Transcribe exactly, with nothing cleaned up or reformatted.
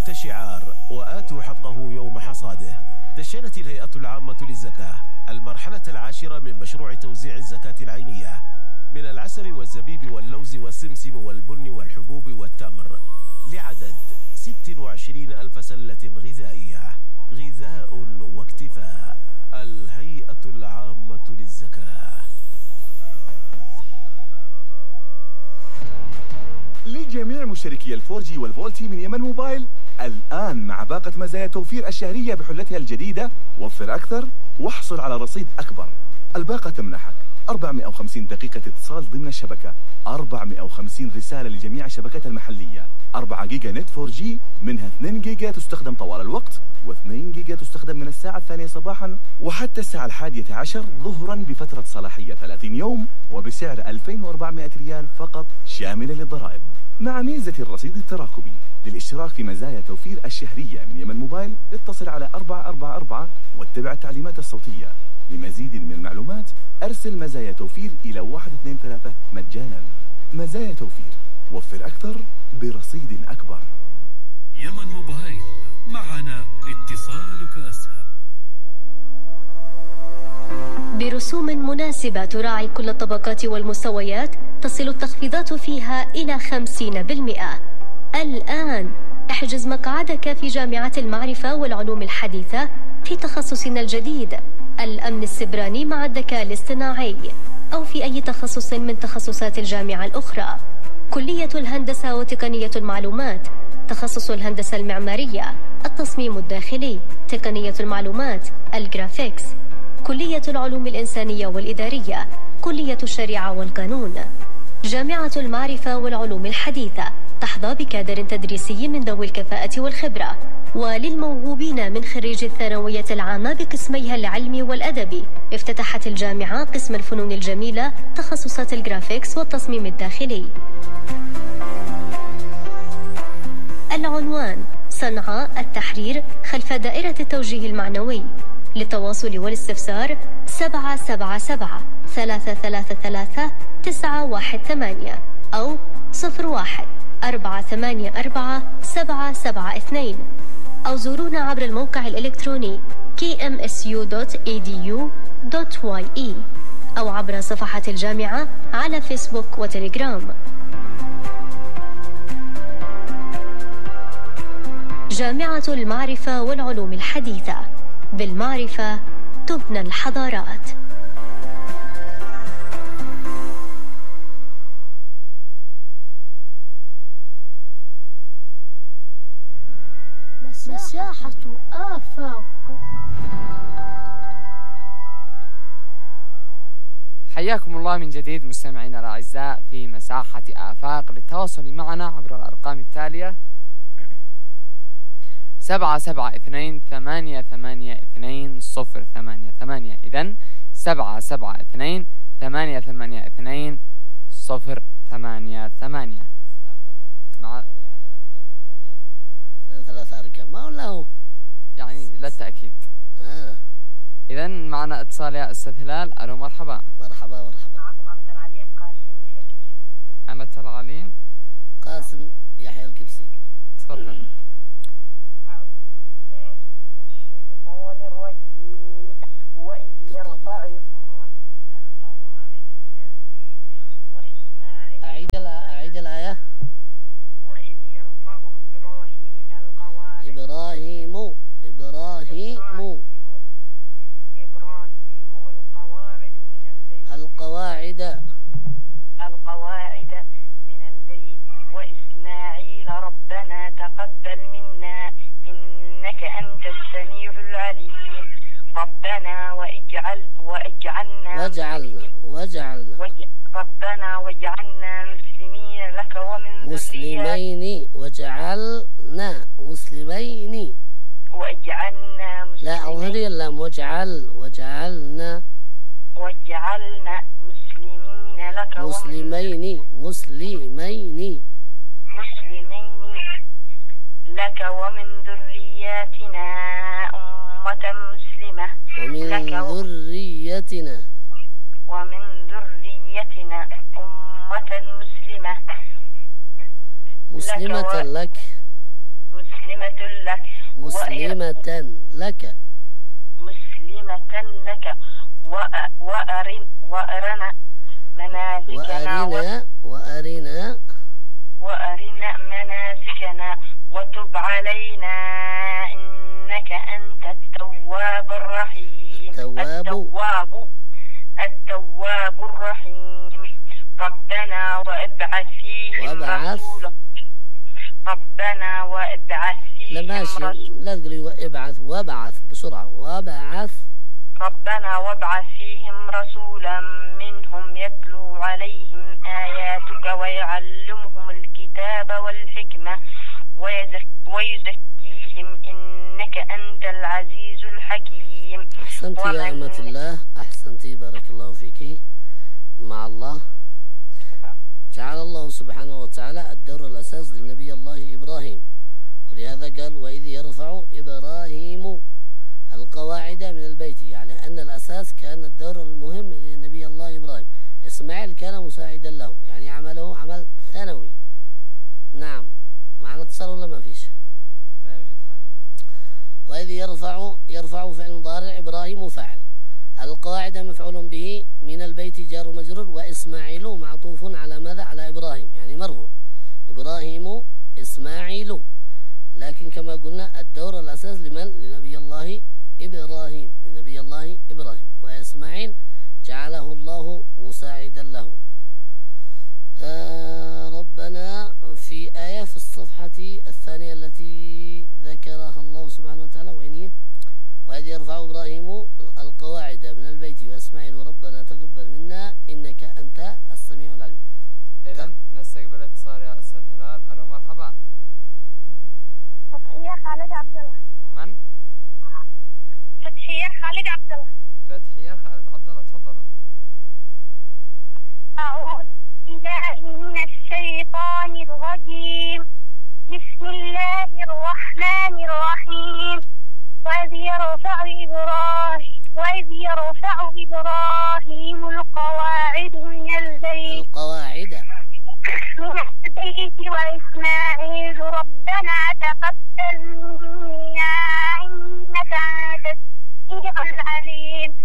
تحت شعار وآتوا حقه يوم حصاده، دشنت الهيئة العامة للزكاة المرحلة العاشرة من مشروع توزيع الزكاة العينية من العسل والزبيب واللوز والسمسم والبن والحبوب والتمر لعدد ستة وعشرين ألف سلة غذائية. غذاء واكتفاء. الهيئة العامة للزكاة. لجميع مشتركي الفور جي والفولتي من يمن موبايل الآن مع باقة مزايا توفير الشهرية بحلتها الجديدة، وفر أكثر واحصل على رصيد أكبر. الباقة تمنحك أربعمائة وخمسين دقيقة اتصال ضمن الشبكة، أربعمائة وخمسين رسالة لجميع الشبكات المحلية، أربعة جيجا نت فور جي منها اثنين جيجا تستخدم طوال الوقت واثنين جيجا تستخدم من الساعة الثانية صباحا وحتى الساعة الحادية عشر ظهرا بفترة صلاحية ثلاثين يوم وبسعر ألفين وأربعمائة ريال فقط شاملة للضرائب، مع ميزة الرصيد التراكمي. للاشتراك في مزايا توفير الشهرية من يمن موبايل اتصل على أربعة أربعة أربعة واتبع التعليمات الصوتية. لمزيد من المعلومات أرسل مزايا توفير إلى واحد اثنين ثلاثة مجانا. مزايا توفير، وفر أكثر برصيد أكبر. يمن موبايل، معنا اتصالك أسهل. برسوم مناسبة تراعي كل الطبقات والمستويات، تصل التخفيضات فيها إلى خمسين بالمئة. الآن احجز مقعدك في جامعة المعرفة والعلوم الحديثة في تخصصنا الجديد الأمن السبراني مع الذكاء الاصطناعي، أو في أي تخصص من تخصصات الجامعة الأخرى. كلية الهندسة وتقنية المعلومات، تخصص الهندسة المعمارية، التصميم الداخلي، تقنية المعلومات، الجرافيكس، كلية العلوم الإنسانية والإدارية، كلية الشريعة والقانون. جامعة المعرفة والعلوم الحديثة تحظى بكادر تدريسي من ذوي الكفاءة والخبرة. وللموهوبين من خريج الثانوية العامة بقسميها العلمي والأدبي، افتتحت الجامعة قسم الفنون الجميلة تخصصات الجرافيكس والتصميم الداخلي. العنوان: صنعاء التحرير خلف دائرة التوجيه المعنوي. للتواصل والاستفسار سبعة سبعة سبعة ثلاثة ثلاثة ثلاثة تسعة واحد ثمانية أو صفر واحد أربعة ثمانية أربعة سبعة سبعة اثنين، أو زورونا عبر الموقع الإلكتروني كي إم إس يو دوت إي دي يو دوت واي إي أو عبر صفحة الجامعة على فيسبوك وتليجرام. جامعة المعرفة والعلوم الحديثة، بالمعرفة تبنى الحضارات. مساحة آفاق. حياكم الله من جديد مستمعينا الأعزاء في مساحة آفاق. للتواصل معنا عبر الأرقام التالية: سبعة سبعة اثنين ثمانية ثمانية اثنين صفر ثمانية ثمانية. إذن سبعة سبعة اثنين ثمانية ثمانية اثنين صفر ثمانية ثمانية. مع ثلاثة أرقام ما ولا هو يعني للتأكيد. آه. إذن معنا اتصال يا أستاذ هلال. ألو، مرحبا. مرحبا مرحبا. معكم أمة العليم قاسم يحيى الكبسي. أمة العليم قاسم يحيى الكبسي. تفضل. أعوذ بالله من الشيطان الرجيم. وإذ يرفع إبراهيم القواعد من البيت وإسماعيل. أعيد أعيد الآية. وإذ يرفع إبراهيم القواعد. إبراهيم إبراهيم إبراهيم القواعد من البيت. القواعد القواعد من البيت وإسماعيل ربنا تقبل منا إنك أنت السميع العليم. ربنا واجعل واجعلنا وجعلنا وجعلنا وج... ربنا واجعلنا مسلمين لك ومن مسلمين وجعلنا مسلمين واجعلنا مسلمين. لا أظهري اللام. وجعل وجعلنا واجعلنا مسلمين لك مسلمين مسلمين مسلمين لك ومن ذرياتنا أمة مسلمة ومن لك ذريتنا ومن ذريتنا أمة مسلمة مسلمة لك مسلمة لك مسلمة لك مسلمة لك وأ- وأرن وأرنا مناسكنا و- وأرنا وأرنا وأرنا مناسكنا وتب علينا إنك أنت التواب الرحيم التواب. التواب التواب الرحيم ربنا وابعث فيهم وابعث. رسولا ربنا وابعث لا فيهم ماشي، رسولا لا تقولي ابعث وابعث بسرعة وابعث ربنا وابعث فيهم رسولا منهم يتلو عليهم آياتك ويعلمهم الكتاب والحكمة ويزك ويزكيهم إنك أنت العزيز الحكيم. أحسنتي يا ومن- أمة الله، أحسنتي، بارك الله فيك. مع الله جعل الله سبحانه وتعالى الدور الأساس لنبي الله إبراهيم، ولهذا قال وإذ يرفع إبراهيم القواعد من البيت، يعني أن الأساس كان الدور المهم لنبي الله إبراهيم. إسماعيل كان مساعدا له، يعني عمله عمل ثانوي. نعم، معنا اتصال ولا ما فيش؟ لا يوجد حاليا. وإذ يرفع يرفع فعل مضارع، إبراهيم فاعل، القواعد مفعول به، من البيت جار مجرور، وإسماعيل معطوف على ماذا؟ على إبراهيم، يعني مرفوع. إبراهيم إسماعيل، لكن كما قلنا الدور الأساس لمن؟ لنبي الله إبراهيم، لنبي الله إبراهيم، وإسماعيل جعله الله مساعدا له. آه ربنا في آية في الصفحة الثانية التي ذكرها الله سبحانه وتعالى، وين هي؟ وإذ يرفع إبراهيم القواعد من البيت وإسماعيل وربنا تقبل منا إنك أنت السميع العليم. إذا نستقبل اتصال يا أستاذ هلال. ألو مرحبا. فتحية خالد عبد الله. من؟ فتحية خالد عبد الله. فتحية خالد عبد الله، تفضلوا. أعوذ بالله من الشيطان الرجيم. بسم الله الرحمن الرحيم. وإذ يرفع إبراهيم وإذ يرفع إبراهيم القواعد من البيت القواعد من البيت وإسماعيل ربنا تقبل منا إنك أنت السميع العليم.